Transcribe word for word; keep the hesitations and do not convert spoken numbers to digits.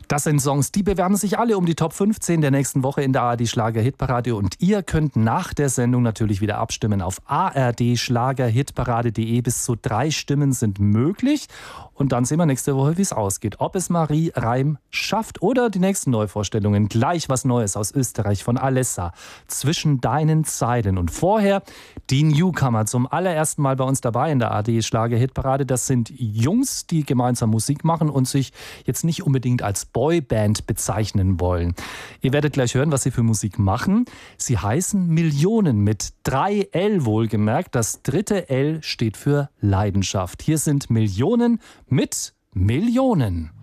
Das sind Songs, die bewerben sich alle um die Top fünfzehn der nächsten Woche in der A R D Schlager-Hitparade. Und ihr könnt nach der Sendung natürlich wieder abstimmen auf a r d schlager hitparade punkt de. Bis zu drei Stimmen sind möglich. Und dann sehen wir nächste Woche, wie es ausgeht. Ob es Marie Reim schafft oder die nächsten Neuvorstellungen. Gleich was Neues aus Österreich von Alessa. Zwischen deinen Zeilen. Und vorher die Newcomer zum allerersten Mal bei uns dabei in der A R D Schlager-Hitparade. Das sind Jungs, die gemeinsam Musik machen und sich jetzt nicht unbedingt als Boyband bezeichnen wollen. Ihr werdet gleich hören, was sie für Musik machen. Sie heißen Millionen mit drei L wohlgemerkt. Das dritte L steht für Leidenschaft. Hier sind Millionen mit Millionen.